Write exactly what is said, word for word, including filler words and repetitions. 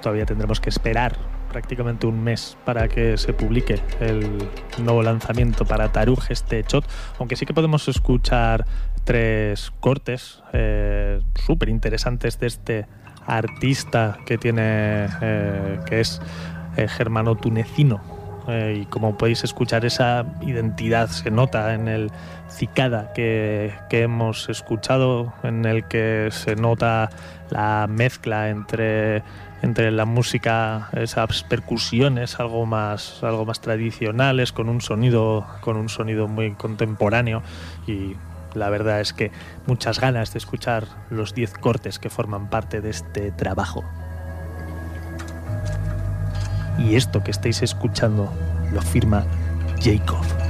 todavía tendremos que esperar prácticamente un mes para que se publique el nuevo lanzamiento para Taruj, este Chot, aunque sí que podemos escuchar tres cortes eh, súper interesantes de este artista que tiene, eh, que es eh, germano-tunecino. Eh, y como podéis escuchar, esa identidad se nota en el Cicada que, que hemos escuchado, en el que se nota la mezcla entre, entre la música, esas percusiones algo más, algo más tradicionales, con un sonido, con un sonido muy contemporáneo, y la verdad es que muchas ganas de escuchar los diez cortes que forman parte de este trabajo. Y esto que estáis escuchando lo firma Jacob.